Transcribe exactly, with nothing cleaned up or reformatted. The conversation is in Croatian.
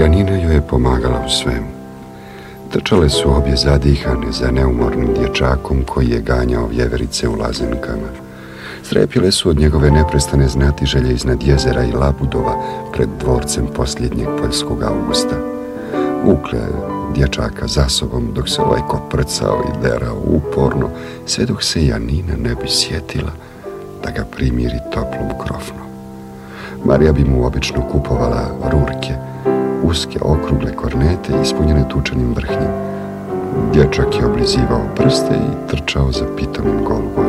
Janina joj je pomagala u svemu. Trčale su obje zadihane za neumornim dječakom koji je ganjao vjeverice u lazenkama. Strepile su od njegove neprestane znatiželje iznad jezera i labudova pred dvorcem posljednjeg poljskog Augusta. Vukle dječaka za sobom dok se ovaj koprcao i derao uporno, sve dok se Janina ne bi sjetila da ga primiri toplom krofnom. Marija bi mu obično kupovala rurke, uske okrugle kornete ispunjene tučanim vrhnjem. Dječak je oblizivao prste i trčao za pitomim golubom.